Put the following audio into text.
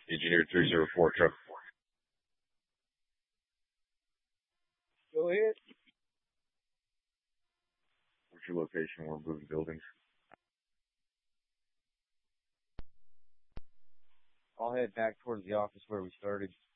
Engineer 304 truck. Go ahead. What's your location? We're moving buildings. I'll head back towards the office where we started.